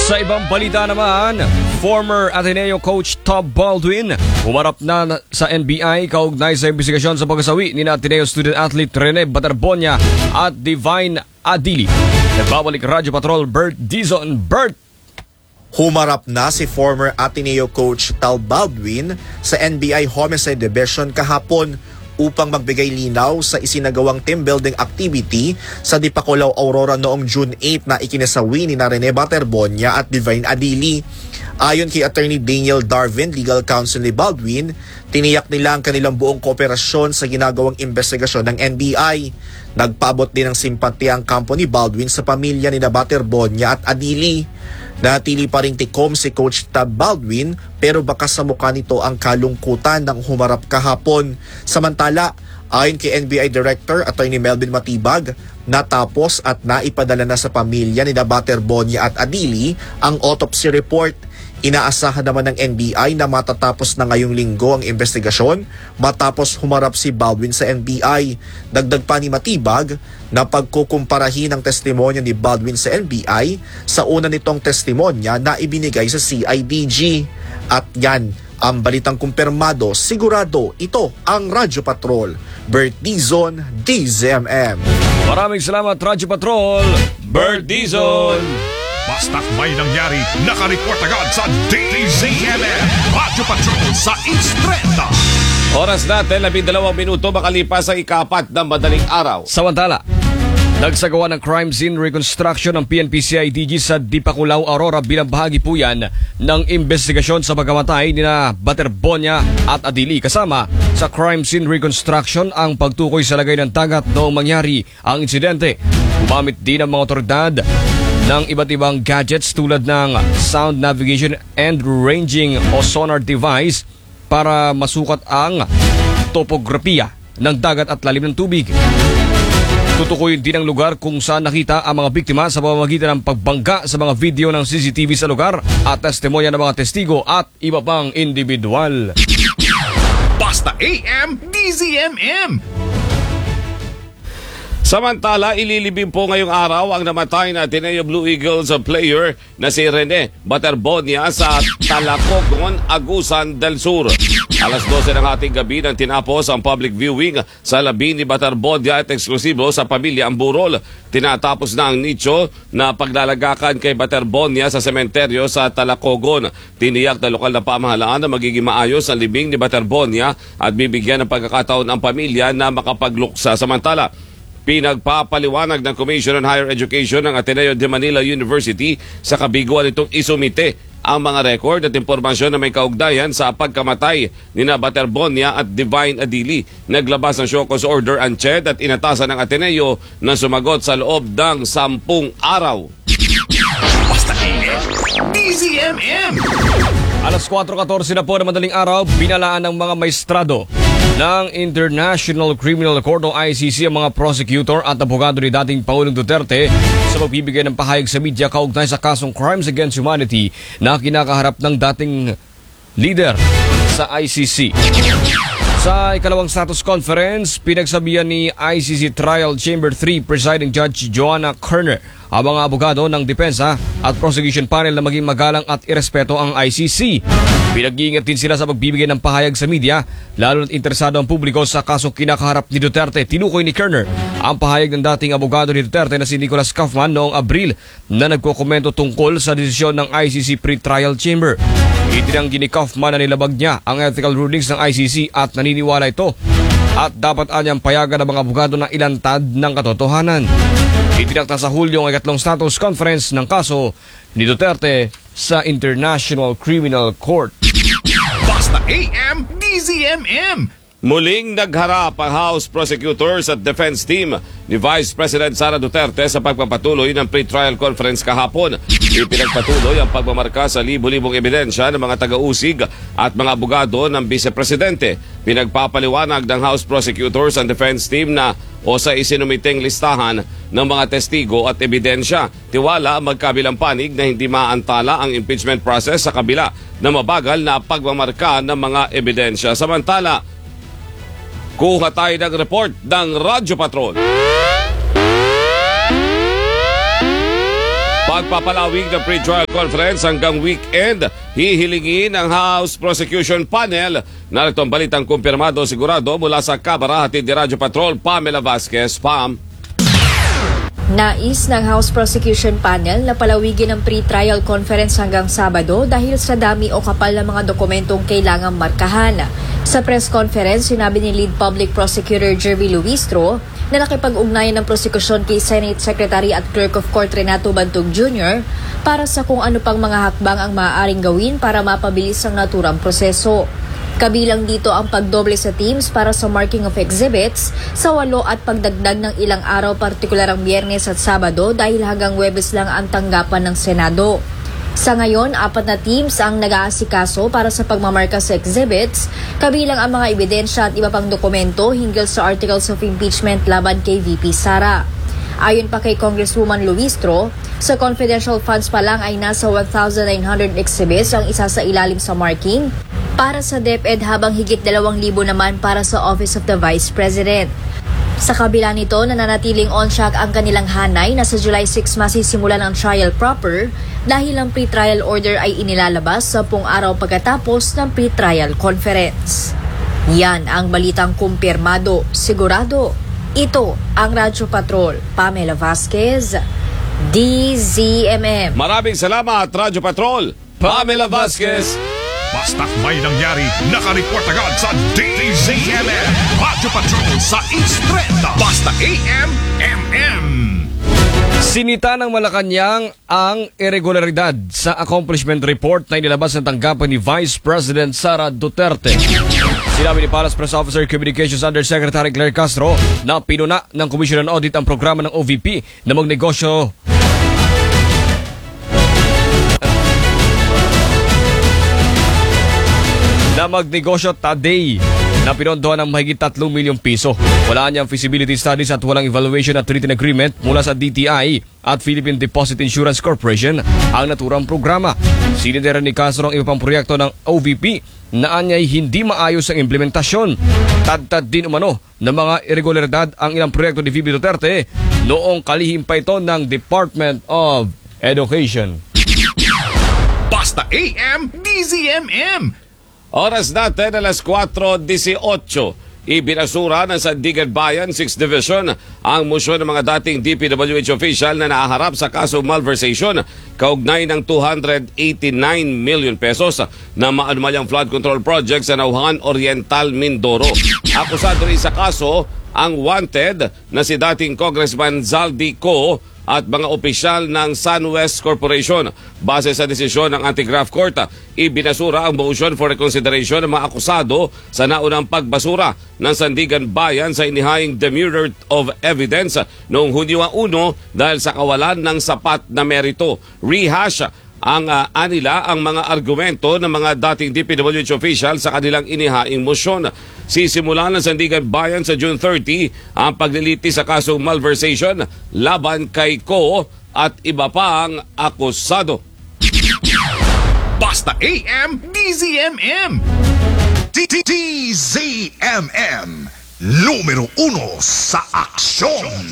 Sa ibang balita naman, former Ateneo coach Tob Baldwin humarap na sa NBI kaugnay sa investigasyon sa pagkasawi ni Ateneo student athlete Rene Baterbonia at Divine Adili. Nagbabalik Radyo Patrol Bert Dizon. Bert! Humarap na si former Ateneo coach Tob Baldwin sa NBI Homicide Division kahapon upang magbigay linaw sa isinagawang team building activity sa Dipakulaw, Aurora noong June 8 na ikinasawi ni Rene Baterbonia at Divine Adili. Ayon kay Attorney Daniel Darvin, legal counsel ni Baldwin, tiniyak nila ang kanilang buong kooperasyon sa ginagawang investigasyon ng NBI. Nagpaabot din ng simpatya ang kampo ni Baldwin sa pamilya ni Baterbonia at Adili. Natili pa ring tikom si Coach Tob Baldwin pero bakas sa mukha nito ang kalungkutan ng humarap kahapon. Samantala, ayon kay NBI Director Attorney Melvin Matibag, natapos at naipadala na sa pamilya ni Baterbonia at Adili ang autopsy report. Inaasahan naman ng NBI na matatapos na ngayong linggo ang investigasyon matapos humarap si Baldwin sa NBI. Dagdag pa ni Matibag na pagkukumparahin ang testimonya ni Baldwin sa NBI sa una nitong testimonya na ibinigay sa CIDG. At yan ang balitang kumpirmado, sigurado ito ang Radyo Patrol. Bert Dizon, DZMM. Maraming salamat Radyo Patrol, Bert Dizon. Basta't may nangyari, nakareport agad sa DZMM Radyo Patrol sa Instreta. Oras natin, 12 minuto makalipas ang ika-4 ng madaling araw. Samantala, nagsagawa ng crime scene reconstruction ng PNP-CIDG sa Dipakulaw, Aurora bilang bahagi po yan ng investigasyon sa pagkamatay ni Baterbonia at Adili. Kasama sa crime scene reconstruction ang pagtukoy sa lagay ng dagat noong mangyari ang insidente. Gumamit din ang mga otoridad ng iba't ibang gadgets tulad ng sound navigation and ranging o sonar device para masukat ang topografiya ng dagat at lalim ng tubig. Tutukuyin din ang lugar kung saan nakita ang mga biktima sa pamamagitan ng pagbangga sa mga video ng CCTV sa lugar at testimonya ng mga testigo at iba pang individual. Basta AM DZMM. Samantala, ililibing po ngayong araw ang namatay na Ateneo Blue Eagles player na si Rene Baterbonia sa Talacogon, Agusan del Sur. Alas 12 ng ating gabi nang tinapos ang public viewing sa labi ni Baterbonia at eksklusibo sa pamilya ang burol. Tinatapos na ang nicho na paglalagakan kay Baterbonia sa sementeryo sa Talacogon. Tiniyak na lokal na pamahalaan na magiging maayos ang libing ni Baterbonia at bibigyan ng pagkakataon ang pamilya na makapagluksa. Samantala, pinagpapaliwanag ng Commission on Higher Education ng Ateneo de Manila University sa kabiguan itong isumite ang mga record at impormasyon na may kaugnayan sa pagkamatay ni Baterbonia at Divine Adili. Naglabas ng show cause order ang CHED at inatasan ng Ateneo na sumagot sa loob ng 10 araw. Basta AM DZMM. Alas 4:14 na po ng madaling araw, binalaan ng mga maestrado ng International Criminal Court o ICC ang mga prosecutor at abogado ni dating Pangulong Duterte sa pagbibigay ng pahayag sa media kaugnay sa kasong Crimes Against Humanity na kinakaharap ng dating leader sa ICC. Sa ikalawang status conference, pinagsabihan ni ICC Trial Chamber 3 Presiding Judge Joanna Kerner ang mga abogado ng depensa at prosecution panel na maging magalang at irespeto ang ICC. Pinag-iingat din sila sa pagbibigay ng pahayag sa media, lalo na't interesado ang publiko sa kasong kinakaharap ni Duterte. Tinukoy ni Kerner ang pahayag ng dating abogado ni Duterte na si Nicholas Kaufman noong Abril na nagkokomento tungkol sa desisyon ng ICC Pre-Trial Chamber. Itinanggi ni Kaufman na nilabag niya ang ethical rulings ng ICC at naniniwala ito at dapat anyang payagan ng mga abogado na ilantad ng katotohanan. Itinakda sa Hulyo ang ikatlong status conference ng kaso ni Duterte sa International Criminal Court. Basta AM DZMM. Muling nagharap ang House Prosecutors at Defense Team ni Vice President Sara Duterte sa pagpapatuloy ng pre-trial conference kahapon. Ipinagpatuloy ang pagmamarka sa libo-libong ebidensya ng mga taga-usig at mga abogado ng Vice Presidente. Pinagpapaliwanag ng House Prosecutors and Defense Team na o sa isinumiting listahan ng mga testigo at ebidensya. Tiwala ang magkabilang panig na hindi maantala ang impeachment process sa kabila na mabagal na pagmamarka ng mga ebidensya. Samantala, kuha tayo ng report ng Radyo Patrol. Pagpapalawig ng pre-trial conference hanggang weekend, hihilingin ng House Prosecution Panel na itong balitang kumpirmado sigurado mula sa Kamara hatid ni Radyo Patrol Pamela Vasquez. Pam. Nais ng House Prosecution Panel na palawigin ang pre-trial conference hanggang Sabado dahil sa dami o kapal ng mga dokumentong kailangang markahan. Sa press conference, sinabi ni Lead Public Prosecutor Jervy Luistro na nakipag-ugnayan ng prosekusyon kay Senate Secretary at Clerk of Court Renato Bantog Jr. para sa kung ano pang mga hakbang ang maaaring gawin para mapabilis ang naturang proseso. Kabilang dito ang pagdoble sa teams para sa marking of exhibits sa 8 at pagdagdag ng ilang araw partikular ang Biyernes at Sabado dahil hanggang Huwebes lang ang tanggapan ng Senado. Sa ngayon, 4 na teams ang nag-aasikaso para sa pagmamarka sa exhibits, kabilang ang mga ebidensya at iba pang dokumento hinggil sa articles of impeachment laban kay VP Sara. Ayon pa kay Congresswoman Luistro, sa confidential funds pa lang ay nasa 1,900 exhibits ang isa sa ilalim sa marking para sa DepEd habang higit 2,000 naman para sa Office of the Vice President. Sa kabila nito, nananatiling on-track ang kanilang hanay na sa July 6 masisimulan ang trial proper dahil ang pre-trial order ay inilalabas 10 araw pagkatapos ng pre-trial conference. Yan ang balitang kumpirmado, sigurado. Ito ang Radyo Patrol, Pamela Vasquez, DZMM. Maraming salamat, Radyo Patrol Pamela Vasquez. Basta't may nangyari, nakareport agad sa DZMM. Radyo Patrol sa East 30. Basta AM. Sinita ng Malacanang ang irregularidad sa accomplishment report na inilabas ng tanggapan ni Vice President Sara Duterte. Sinabi ni Palace Press Officer Communications Undersecretary Claire Castro na pinuna ng Commission on Audit ang programa ng OVP na magnegosyo today na pinondohan ng mahigit 3 milyong piso. Wala niyang feasibility studies at walang evaluation at written agreement mula sa DTI at Philippine Deposit Insurance Corporation ang naturang programa. Sinidera ni Castro ang iba pang proyekto ng OVP na anyay hindi maayos ang implementasyon. Tad-tad din umano ng mga irregularidad ang ilang proyekto ni VP Duterte noong kalihim pa ito ng Department of Education. Basta AM, DZMM. Oras natin alas 4:18. Ibinasura ng Sandigan Bayan 6th Division ang musyon ng mga dating DPWH official na nahaharap sa kaso malversation kaugnay ng 289 million pesos na maanumalyang flood control project sa Nauhan Oriental, Mindoro. Akusado rin sa kaso ang wanted na si dating Congressman Zaldi Co at mga opisyal ng SunWest Corporation. Base sa desisyon ng Anti-Graft Court, ibinasura ang motion for reconsideration ng mga akusado sa naunang pagbasura ng Sandigan Bayan sa inihaying demurrer of evidence noong Hunyo 1 dahil sa kawalan ng sapat na merito. Rehash ang anila ang mga argumento ng mga dating DPWH official sa kanilang inihaing motion. Sisimula ng Sandigan Bayan sa June 30 ang pagliliti sa kasong malversation laban kay Ko at iba pang akusado. Basta AM, DZMM. DZMM. Numero 1 sa aksyon.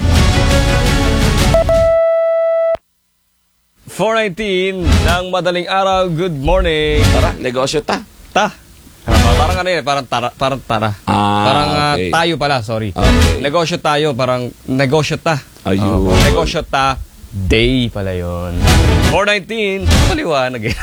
4:19 ng madaling araw. Good morning. Tara, negosyo ta. Parang ano yun, parang tara. Parang okay. tayo pala, sorry. Okay. Negosyo tayo, parang negosyo ta. Ayun. Negosyo ta day pala yun. 4:19, paliwanag eh.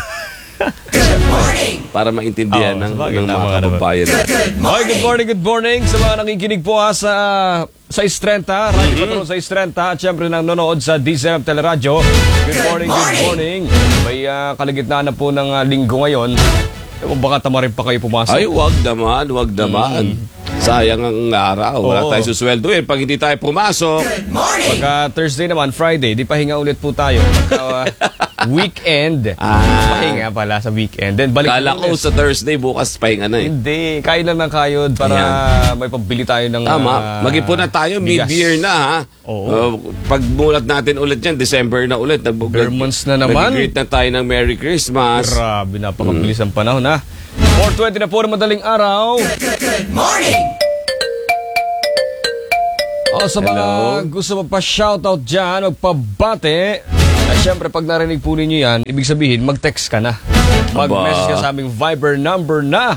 Para maintindihan ng mga kababayan natin. Okay, good morning sa mga nakikinig po sa Istrenta, Radyo Patrol sa Istrenta at syempre nanonood sa DZM Teleradyo. Good morning. May kalagitnaan na po ng linggo ngayon. Baka tama rin pa kayo pumasok. Ay, wag naman. Sayang ang araw. Wala tayo susweldo pag hindi tayo pumasok. Pagka Thursday naman, Friday, di pahinga ulit po tayo. Pagka weekend, pahinga pala sa weekend. Then balik Kala ko sa Thursday, bukas pahinga na Hindi, kain lang ng kayod para may pambili tayo ng tama. Mag-ipon na tayo, mid-year na ha. Oo. Pagmulat natin ulit yan, December na ulit. Bare months na naman. Nag-greet na tayo ng Merry Christmas. Grabe, napakabilis ang panahon ha. 4:20 na po ng madaling araw. Good morning! Sa mga gusto magpa-shoutout dyan, magpabate, At syempre, pag narinig po ninyo yan, ibig sabihin, mag-text ka na. Mag-message ka sa aming Viber number na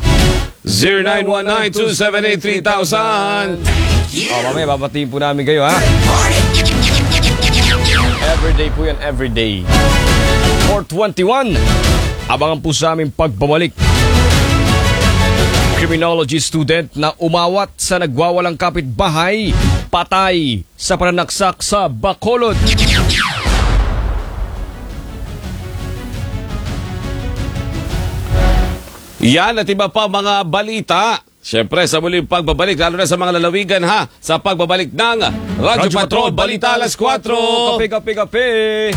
0919-278-3000. Mamaya, babatiin po namin kayo, ha? Everyday po yan, everyday. 421. Abangan po sa aming pagbabalik. Criminology student na umawat sa nagwawalang kapitbahay, patay sa pananaksak sa Bacolod. Yan at iba pa mga balita. Siyempre, sa muling pagbabalik, lalo na sa mga lalawigan ha, sa pagbabalik ng Radyo Patrol Balita alas 4. Kape.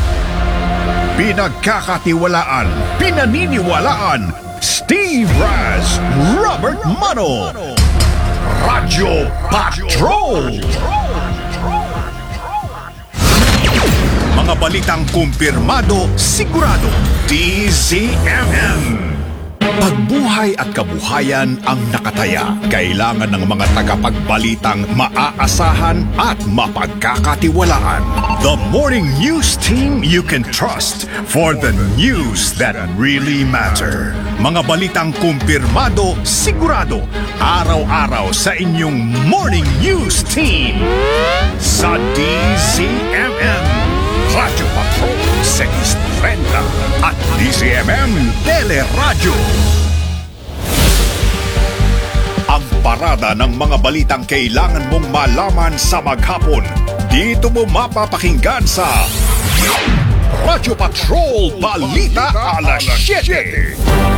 Pinagkakatiwalaan, pinaniniwalaan, Steve Raz, Robert Mano, Radyo Patrol. Mga balitang kumpirmado, sigurado, DZMM. Pagbuhay at kabuhayan ang nakataya. Kailangan ng mga tagapagbalitang maaasahan at mapagkakatiwalaan. The morning news team you can trust for the news that really matter. Mga balitang kumpirmado, sigurado, araw-araw sa inyong morning news team. Sa DZMM, Radyo Patrol 630 at DZMM Teleradyo. Ang parada ng mga balitang kailangan mong malaman sa maghapon. Dito mo mapapakinggan sa Radyo Patrol Balita alas 7.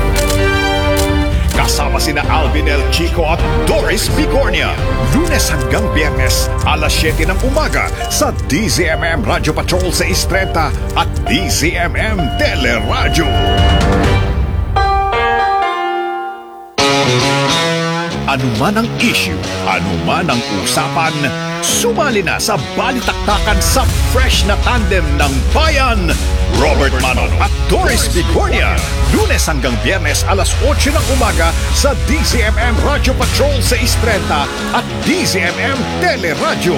Kasama sina Alvin El Chico at Doris Bigornia. Lunes hanggang Biyernes, alas 7 ng umaga sa DZMM Radyo Patrol 630 at DZMM Teleradyo. Ano man ang issue, ano man ang usapan, sumali na sa balitaktakan sa fresh na tandem ng bayan. Robert Mano at Doris Bigornia. Lunes hanggang Biyernes alas 8 ng umaga sa DZMM Radyo Patrol 630 at DZMM Teleradyo.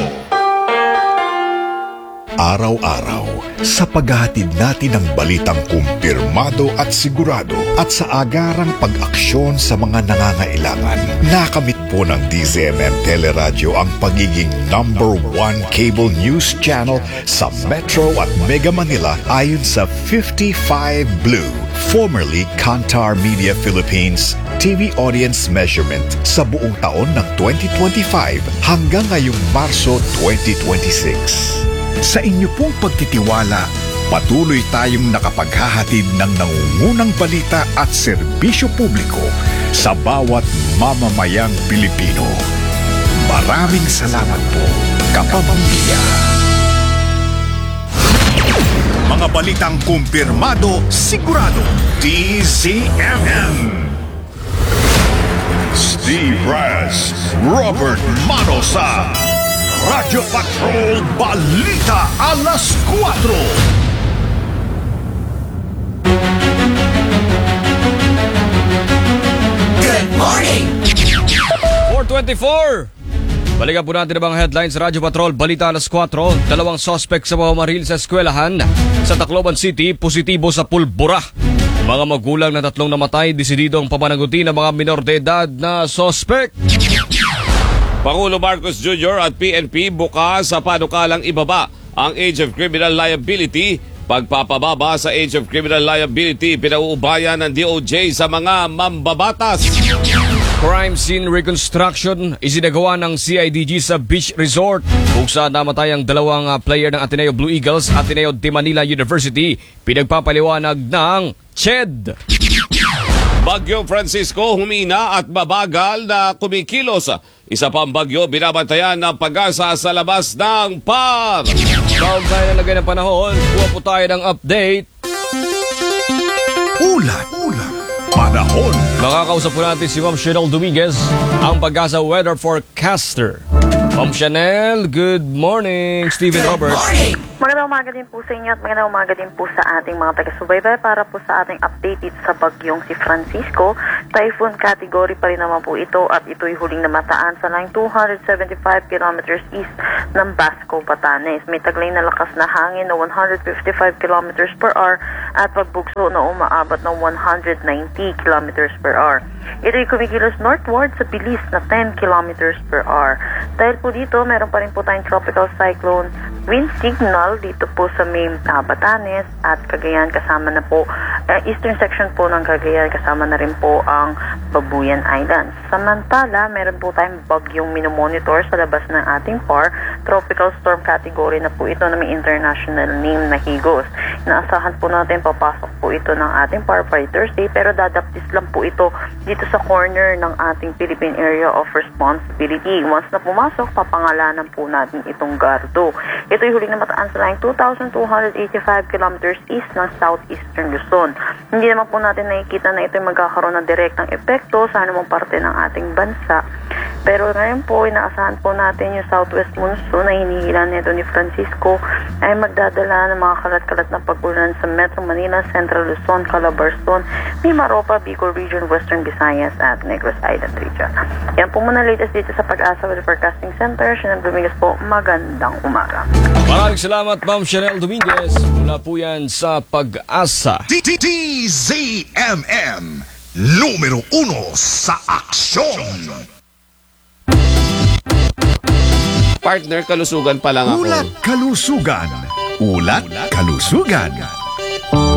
Araw-araw, sa paghahatid natin ng balitang kumpirmado at sigurado at sa agarang pag-aksyon sa mga nangangailangan, nakamit po ng DZMM Teleradyo ang pagiging number 1 cable news channel sa Metro at Mega Manila ayon sa 55 Blue, formerly Kantar Media Philippines, TV audience measurement sa buong taon ng 2025 hanggang ngayong Marso 2026. Sa inyo pong pagtitiwala, patuloy tayong nakapaghahatid ng nangungunang balita at serbisyo publiko sa bawat mamamayang Pilipino. Maraming salamat po, kapamilya. Mga balitang kumpirmado, sigurado, DZMM. Steve Raz, Robert Mano sa Radyo Patrol Balita alas 4. Good morning! 424. Balikan po natin ang mga headlines sa Radyo Patrol Balita alas 4. Dalawang suspect sa pamamaril sa eskwelahan sa Tacloban City, positibo sa pulbura. Mga magulang na 3 namatay, desididong pamanagutin ng mga minor de edad na suspect. Pangulo Marcos Jr. at PNP bukas sa panukalang ibaba ang age of criminal liability. Pagpapababa sa age of criminal liability, pinauubayan ng DOJ sa mga mambabatas. Crime scene reconstruction isinagawa ng CIDG sa Beach Resort kung saan namatay ang 2 player ng Ateneo Blue Eagles, Ateneo de Manila University. Pinagpapaliwanag ng CHED. Bagyo Francisco humina at mabagal na kumikilos. Isa pang bagyo binabantayan ng pag-asa sa labas ng PAR. Kaugnay na lagay ng panahon, kuha po tayo ng update. Ulat, panahon. Makakausap po natin si Ma'am Chanel Dominguez, ang pag-asa weather forecaster. Ma'am Chanel, good morning. Steven Robert. Magandang umaga din po sa inyo at magandang umaga din po sa ating mga taga-subaybay para po sa ating update dito sa bagyong si Francisco. Typhoon category pa rin naman po ito at ito'y huling namataan sa line 275 kilometers east ng Basco, Batanes. May taglay na lakas na hangin na 155 kilometers per hour at pagbugso na umaabot ng 190 kilometers per hour. Ito'y kumikilos northward sa bilis na 10 kilometers per hour. Dahil po dito, meron pa rin po tayong tropical cyclone wind signal dito po sa may Batanes at Cagayan, kasama na po eastern section po ng Cagayan, kasama na rin po ang Babuyan Islands. Samantala, meron po tayong bagyong minomonitor sa labas ng ating PAR. Tropical storm category na po ito na may international name na Higos. Inaasahan po natin papasok po ito ng ating PAR by Thursday, pero dadaptis lang po ito dito sa corner ng ating Philippine Area of Responsibility. Once na pumasok, papangalanan po natin itong Gardo. Ito'y huling namataan sa line 2,285 kilometers east ng southeastern Luzon. Hindi naman po natin nakikita na ito'y magkakaroon ng direktang epekto sa anumang parte ng ating bansa. Pero ngayon po, inaasahan po natin yung southwest monsoon na hinihilan nito ni Francisco ay magdadala ng mga kalat-kalat na pag-ulan sa Metro Manila, Central Luzon, Calabarzon, Mimaropa, Bicol Region, Western Visayas at Negros Island Region. Yan po muna latest dito sa Pag-asa Weather Forecasting Center. Siya Dominguez po, magandang umaga. Maraming salamat, Ma'am Chanel Dominguez. Mula po yan sa Pag-asa. DZMM Numero 1 sa aksyon. Partner, kalusugan pa lang ako. Ulat kalusugan. Ulat kalusugan.